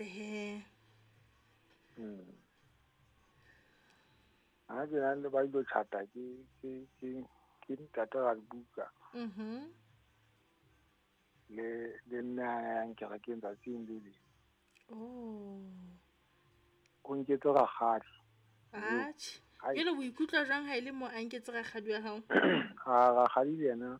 hantle he. Ha ke na le ba ilo chata ke ntate ga dibuka le nna yang ke ga ke ntse tseng le Oh. o nketse ga gadi Atjhe. Jwale o ikutlwa jwang ha ile mo a nketse rakgadi wa hao? ga gadi le yena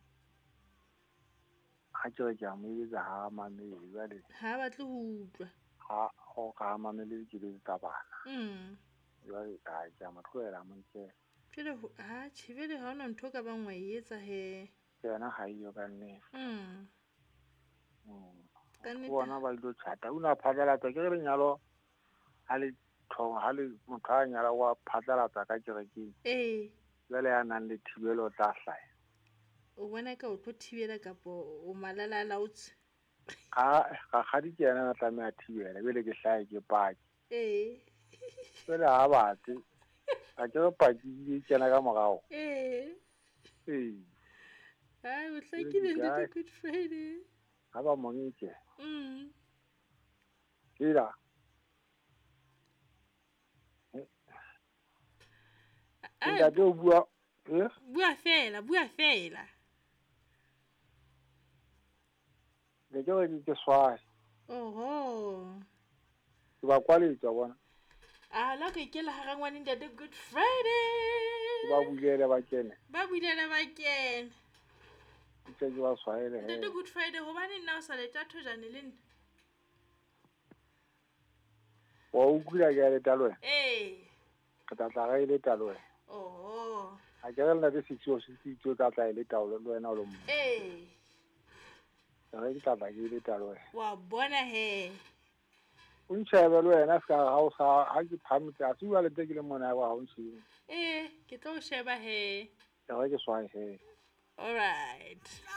ha ke re ke a mo eletsa ha mamele jwale Ha batle ho utlwa. ha o ga mamele ke le tsa bana Mm. jwale a ke a mo tlohela mo ntse Jwale atjhe jwale ha hona ntho ka bang wa e etsa he. yena ha iyo ka nne Ka nnete. bona ba ilo chata o na phatlalatsa ke re lenyalo ha le motho a nyala wa phatlalatsa ka kerekeng jwale ya nang le thibelo tla hlaya O bona ka o tlo thibela kapo o malala a laotswe. ga gadi ke yena a tlameha thibela jwale ke hlaye ke paki Ee. jwale ha batse a ke re paki e kena ka morao Ee. ee Hai o hlakile ntate Good Friday. ha ba mongeke Mm. ila ntate o bua Bua fela. le ke re ke swae Oho. ke ba kwaletswa bona La ke la harangwane ntate Good Friday. ke ba bulele ba kene Ba builele ba kena. ke ba swahele he Ntate Good Friday hobane nna o sa leta thojane le nna. wa utlwila ke le taloe Ee. ke tla ga ile taloe Oho. a ke re nna ke sitso ka tla ile taolo le wena o le mo Ee. re ke tla ke ile taloe Wa bona he. o ntshebe le wena ska ga o sa ha ke phamitse a se bua le te ke le mona wa ha o ntshebe Ke tlo sheba he. ke re ke swae he All right.